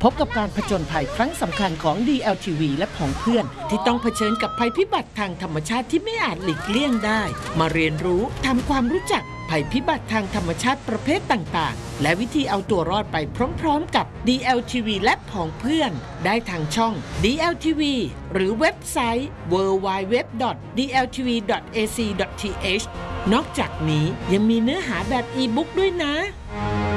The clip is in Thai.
พบกับการผจญภัยครั้งสำคัญของ DLTV และผองเพื่อนที่ต้องเผชิญกับภัยพิบัติทางธรรมชาติที่ไม่อาจหลีกเลี่ยงได้มาเรียนรู้ทำความรู้จักภัยพิบัติทางธรรมชาติประเภทต่างๆและวิธีเอาตัวรอดไปพร้อมๆกับ DLTV และผองเพื่อนได้ทางช่อง DLTV หรือเว็บไซต์ www.dltv.ac.th นอกจากนี้ยังมีเนื้อหาแบบอีบุ๊กด้วยนะ